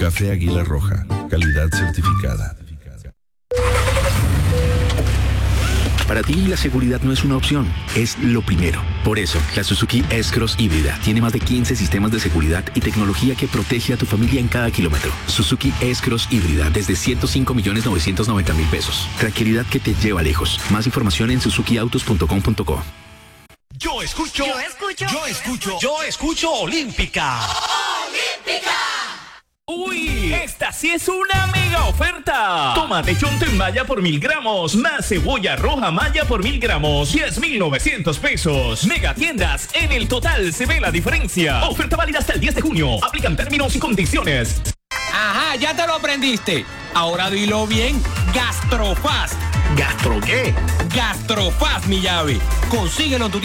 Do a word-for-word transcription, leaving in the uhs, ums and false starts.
Café Águila Roja, calidad certificada. Para ti la seguridad no es una opción, es lo primero. Por eso, la Suzuki S-Cross híbrida tiene más de quince sistemas de seguridad y tecnología que protege a tu familia en cada kilómetro. Suzuki S-Cross híbrida desde ciento cinco millones novecientos noventa mil pesos. Tranquilidad que te lleva lejos. Más información en suzuki autos punto com punto co. Yo escucho, yo escucho, yo escucho, yo escucho Olímpica. Olímpica. ¡Uy! Esta sí es una mega oferta. Tomate chonto en malla por mil gramos, más cebolla roja malla por mil gramos, diez mil novecientos pesos. Mega tiendas, en el total se ve la diferencia. Oferta válida hasta el diez de junio. Aplican términos y condiciones. Ajá, ya te lo aprendiste. Ahora dilo bien. Gastrofast. ¿Gastro qué? Gastrofast, mi llave. Consíguelo en tu